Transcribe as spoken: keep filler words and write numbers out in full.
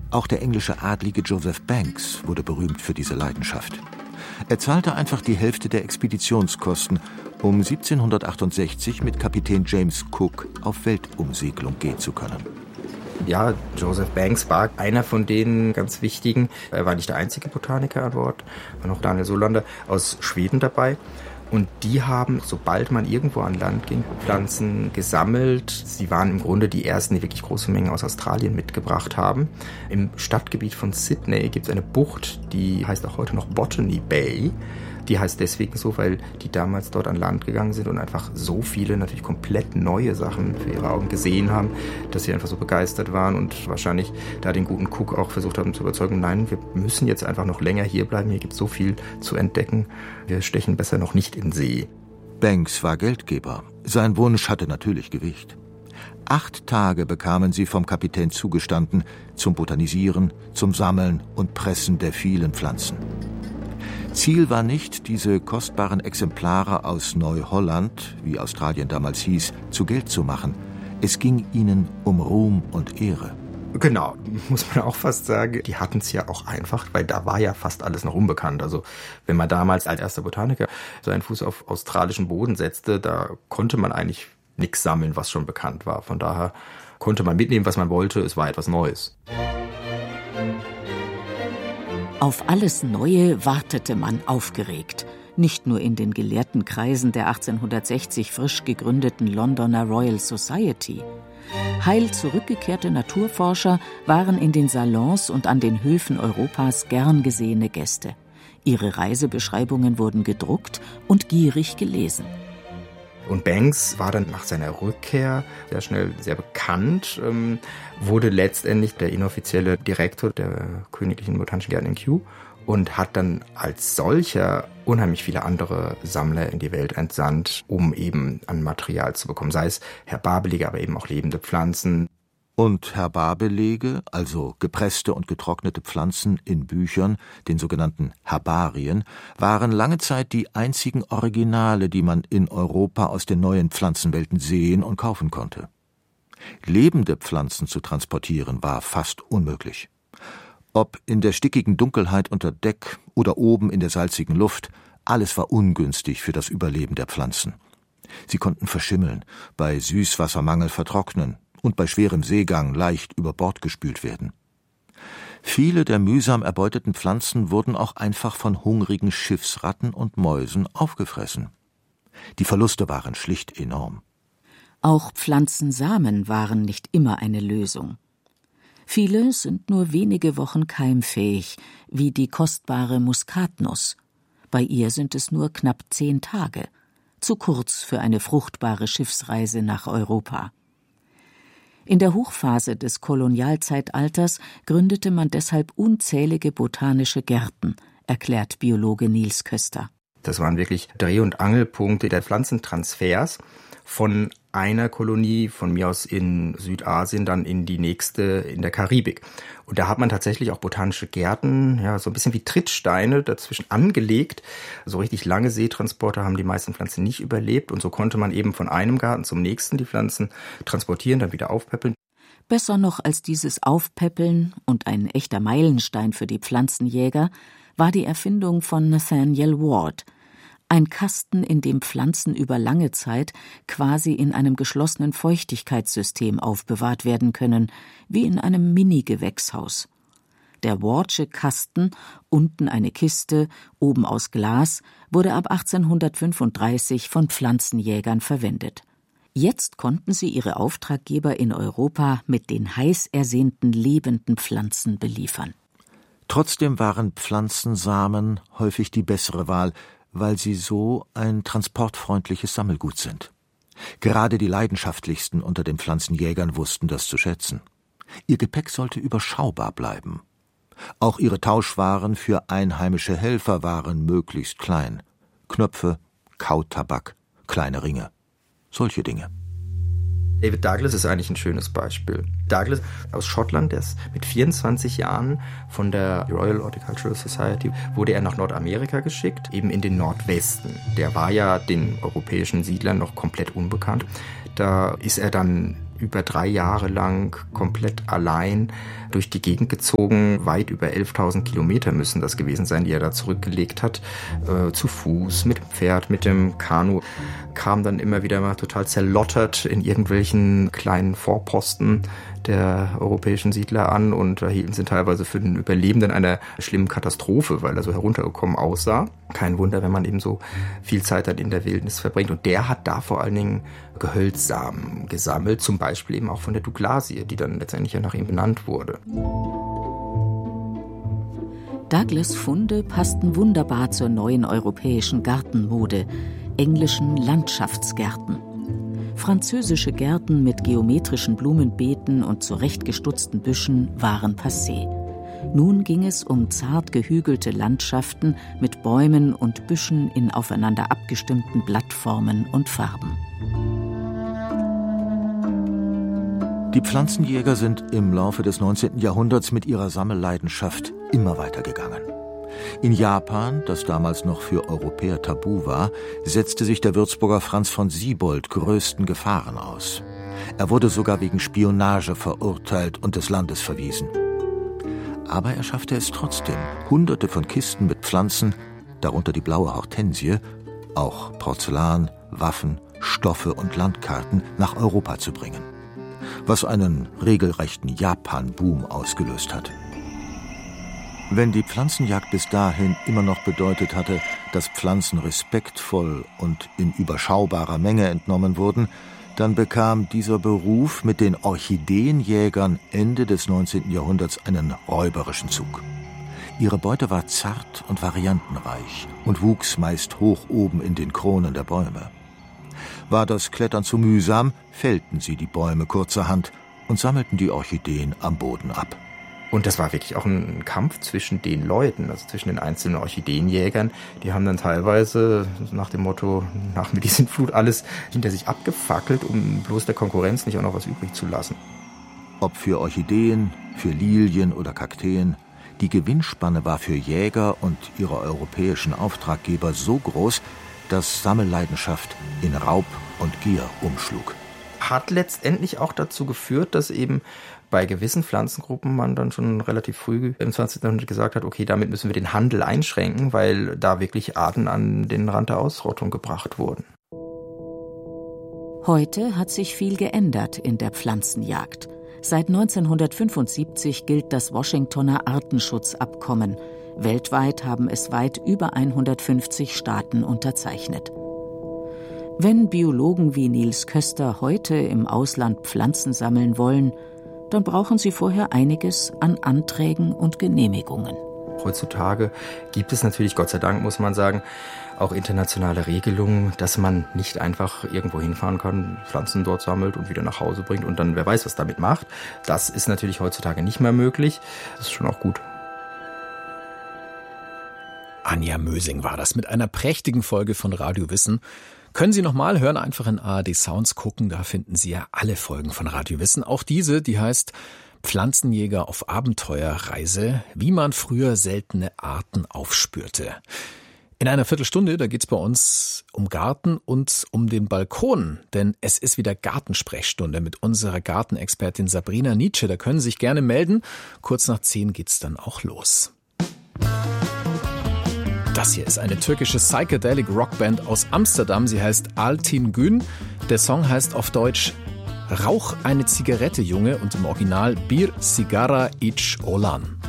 Auch der englische Adlige Joseph Banks wurde berühmt für diese Leidenschaft. Er zahlte einfach die Hälfte der Expeditionskosten, um siebzehnhundertachtundsechzig mit Kapitän James Cook auf Weltumsegelung gehen zu können. Ja, Joseph Banks war einer von den ganz wichtigen. Er war nicht der einzige Botaniker an Bord, war noch Daniel Solander aus Schweden dabei. Und die haben, sobald man irgendwo an Land ging, Pflanzen gesammelt. Sie waren im Grunde die ersten, die wirklich große Mengen aus Australien mitgebracht haben. Im Stadtgebiet von Sydney gibt es eine Bucht, die heißt auch heute noch Botany Bay. Die heißt deswegen so, weil die damals dort an Land gegangen sind und einfach so viele natürlich komplett neue Sachen für ihre Augen gesehen haben, dass sie einfach so begeistert waren und wahrscheinlich da den guten Cook auch versucht haben zu überzeugen, nein, wir müssen jetzt einfach noch länger hier bleiben, hier gibt es so viel zu entdecken, wir stechen besser noch nicht in See. Banks war Geldgeber. Sein Wunsch hatte natürlich Gewicht. Acht Tage bekamen sie vom Kapitän zugestanden zum Botanisieren, zum Sammeln und Pressen der vielen Pflanzen. Ziel war nicht, diese kostbaren Exemplare aus Neuholland, wie Australien damals hieß, zu Geld zu machen. Es ging ihnen um Ruhm und Ehre. Genau, muss man auch fast sagen, die hatten es ja auch einfach, weil da war ja fast alles noch unbekannt. Also wenn man damals als erster Botaniker seinen Fuß auf australischen Boden setzte, da konnte man eigentlich nichts sammeln, was schon bekannt war. Von daher konnte man mitnehmen, was man wollte, es war etwas Neues. Auf alles Neue wartete man aufgeregt. Nicht nur in den gelehrten Kreisen der achtzehnhundertsechzig frisch gegründeten Londoner Royal Society. Heil zurückgekehrte Naturforscher waren in den Salons und an den Höfen Europas gern gesehene Gäste. Ihre Reisebeschreibungen wurden gedruckt und gierig gelesen. Und Banks war dann nach seiner Rückkehr sehr schnell sehr bekannt, ähm, wurde letztendlich der inoffizielle Direktor der Königlichen Botanischen Gärten in Kew und hat dann als solcher unheimlich viele andere Sammler in die Welt entsandt, um eben an Material zu bekommen, sei es Herbarbelege, aber eben auch lebende Pflanzen. Und Herbarbelege, also gepresste und getrocknete Pflanzen in Büchern, den sogenannten Herbarien, waren lange Zeit die einzigen Originale, die man in Europa aus den neuen Pflanzenwelten sehen und kaufen konnte. Lebende Pflanzen zu transportieren war fast unmöglich. Ob in der stickigen Dunkelheit unter Deck oder oben in der salzigen Luft, alles war ungünstig für das Überleben der Pflanzen. Sie konnten verschimmeln, bei Süßwassermangel vertrocknen und bei schwerem Seegang leicht über Bord gespült werden. Viele der mühsam erbeuteten Pflanzen wurden auch einfach von hungrigen Schiffsratten und Mäusen aufgefressen. Die Verluste waren schlicht enorm. Auch Pflanzensamen waren nicht immer eine Lösung. Viele sind nur wenige Wochen keimfähig, wie die kostbare Muskatnuss. Bei ihr sind es nur knapp zehn Tage. Zu kurz für eine fruchtbare Schiffsreise nach Europa. In der Hochphase des Kolonialzeitalters gründete man deshalb unzählige botanische Gärten, erklärt Biologe Niels Köster. Das waren wirklich Dreh- und Angelpunkte der Pflanzentransfers von einer Kolonie, von mir aus in Südasien, dann in die nächste in der Karibik. Und da hat man tatsächlich auch botanische Gärten, ja, so ein bisschen wie Trittsteine dazwischen angelegt. So richtig lange Seetransporte haben die meisten Pflanzen nicht überlebt. Und so konnte man eben von einem Garten zum nächsten die Pflanzen transportieren, dann wieder aufpäppeln. Besser noch als dieses Aufpäppeln und ein echter Meilenstein für die Pflanzenjäger war die Erfindung von Nathaniel Ward. Ein Kasten, in dem Pflanzen über lange Zeit quasi in einem geschlossenen Feuchtigkeitssystem aufbewahrt werden können, wie in einem Mini-Gewächshaus. Der Wardsche Kasten, unten eine Kiste, oben aus Glas, wurde ab achtzehnhundertfünfunddreißig von Pflanzenjägern verwendet. Jetzt konnten sie ihre Auftraggeber in Europa mit den heiß ersehnten lebenden Pflanzen beliefern. Trotzdem waren Pflanzensamen häufig die bessere Wahl, weil sie so ein transportfreundliches Sammelgut sind. Gerade die leidenschaftlichsten unter den Pflanzenjägern wussten das zu schätzen. Ihr Gepäck sollte überschaubar bleiben. Auch ihre Tauschwaren für einheimische Helfer waren möglichst klein. Knöpfe, Kautabak, kleine Ringe. Solche Dinge. David Douglas ist eigentlich ein schönes Beispiel. Douglas aus Schottland, der ist mit vierundzwanzig Jahren von der Royal Horticultural Society, wurde er nach Nordamerika geschickt, eben in den Nordwesten. Der war ja den europäischen Siedlern noch komplett unbekannt. Da ist er dann über drei Jahre lang komplett allein durch die Gegend gezogen. Weit über elftausend Kilometer müssen das gewesen sein, die er da zurückgelegt hat. Äh, zu Fuß, mit dem Pferd, mit dem Kanu. Kam dann immer wieder mal total zerlottert in irgendwelchen kleinen Vorposten der europäischen Siedler an und da hielten sie teilweise für den Überlebenden einer schlimmen Katastrophe, weil er so heruntergekommen aussah. Kein Wunder, wenn man eben so viel Zeit dann in der Wildnis verbringt. Und der hat da vor allen Dingen Gehölzsamen gesammelt, zum Beispiel eben auch von der Douglasie, die dann letztendlich ja nach ihm benannt wurde. Douglas' Funde passten wunderbar zur neuen europäischen Gartenmode, englischen Landschaftsgärten. Französische Gärten mit geometrischen Blumenbeeten und zurechtgestutzten Büschen waren passé. Nun ging es um zart gehügelte Landschaften mit Bäumen und Büschen in aufeinander abgestimmten Blattformen und Farben. Die Pflanzenjäger sind im Laufe des neunzehnten Jahrhunderts mit ihrer Sammelleidenschaft immer weitergegangen. In Japan, das damals noch für Europäer tabu war, setzte sich der Würzburger Franz von Siebold größten Gefahren aus. Er wurde sogar wegen Spionage verurteilt und des Landes verwiesen. Aber er schaffte es trotzdem, Hunderte von Kisten mit Pflanzen, darunter die blaue Hortensie, auch Porzellan, Waffen, Stoffe und Landkarten nach Europa zu bringen, was einen regelrechten Japan-Boom ausgelöst hat. Wenn die Pflanzenjagd bis dahin immer noch bedeutet hatte, dass Pflanzen respektvoll und in überschaubarer Menge entnommen wurden, dann bekam dieser Beruf mit den Orchideenjägern Ende des neunzehnten Jahrhunderts einen räuberischen Zug. Ihre Beute war zart und variantenreich und wuchs meist hoch oben in den Kronen der Bäume. War das Klettern zu mühsam, fällten sie die Bäume kurzerhand und sammelten die Orchideen am Boden ab. Und das war wirklich auch ein Kampf zwischen den Leuten, also zwischen den einzelnen Orchideenjägern. Die haben dann teilweise nach dem Motto, nach mir die Sintflut, alles hinter sich abgefackelt, um bloß der Konkurrenz nicht auch noch was übrig zu lassen. Ob für Orchideen, für Lilien oder Kakteen, die Gewinnspanne war für Jäger und ihre europäischen Auftraggeber so groß, dass Sammelleidenschaft in Raub und Gier umschlug. Hat letztendlich auch dazu geführt, dass eben bei gewissen Pflanzengruppen man dann schon relativ früh im zwanzigsten Jahrhundert gesagt hat, okay, damit müssen wir den Handel einschränken, weil da wirklich Arten an den Rand der Ausrottung gebracht wurden. Heute hat sich viel geändert in der Pflanzenjagd. Seit neunzehnhundertfünfundsiebzig gilt das Washingtoner Artenschutzabkommen. Weltweit haben es weit über hundertfünfzig Staaten unterzeichnet. Wenn Biologen wie Niels Köster heute im Ausland Pflanzen sammeln wollen, dann brauchen sie vorher einiges an Anträgen und Genehmigungen. Heutzutage gibt es natürlich, Gott sei Dank muss man sagen, auch internationale Regelungen, dass man nicht einfach irgendwo hinfahren kann, Pflanzen dort sammelt und wieder nach Hause bringt und dann wer weiß, was damit macht. Das ist natürlich heutzutage nicht mehr möglich. Das ist schon auch gut. Anja Mösing war das mit einer prächtigen Folge von Radio Wissen. Können Sie nochmal hören, einfach in A R D Sounds gucken, da finden Sie ja alle Folgen von Radio Wissen. Auch diese, die heißt Pflanzenjäger auf Abenteuerreise, wie man früher seltene Arten aufspürte. In einer Viertelstunde, da geht's bei uns um Garten und um den Balkon, denn es ist wieder Gartensprechstunde mit unserer Gartenexpertin Sabrina Nietzsche. Da können Sie sich gerne melden. Kurz nach zehn geht's dann auch los. Das hier ist eine türkische Psychedelic Rockband aus Amsterdam. Sie heißt Altin Gün. Der Song heißt auf Deutsch Rauch eine Zigarette, Junge, und im Original Bir Sigara iç Olan.